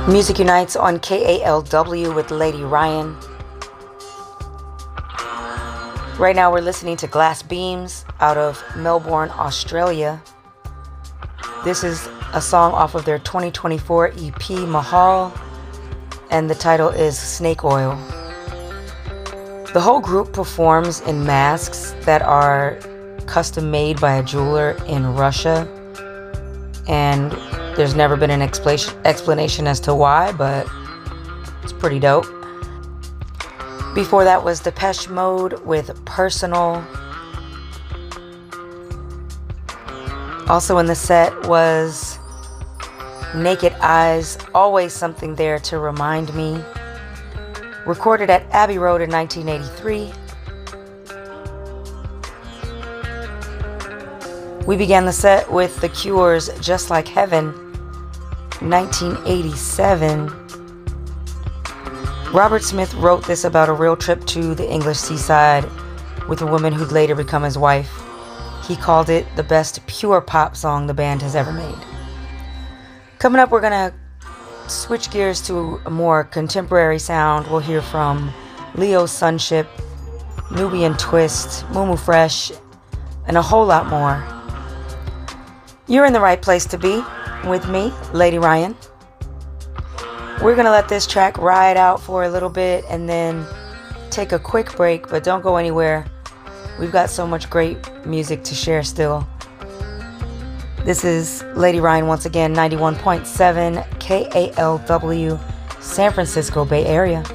Music Unites on KALW with Lady Ryan. Right now we're listening to Glass Beams out of Melbourne, Australia. This is a song off of their 2024 EP Mahal, and the title is Snake Oil. The whole group performs in masks that are custom made by a jeweler in Russia, and there's never been an explanation as to why, but it's pretty dope. Before that was Depeche Mode with Personal. Also in the set was Naked Eyes, Always Something There to Remind Me. Recorded at Abbey Road in 1983. We began the set with The Cure's Just Like Heaven, 1987. Robert Smith wrote this about a real trip to the English seaside with a woman who'd later become his wife. He called it the best pure pop song the band has ever made. Coming up, we're going to switch gears to a more contemporary sound. We'll hear from Leo Sunship, Nubian Twist, Mumu Fresh, and a whole lot more. You're in the right place to be with me, Lady Ryan. We're going to let this track ride out for a little bit and then take a quick break, but don't go anywhere. We've got so much great music to share still. This is Lady Ryan once again, 91.7 KALW, San Francisco Bay Area.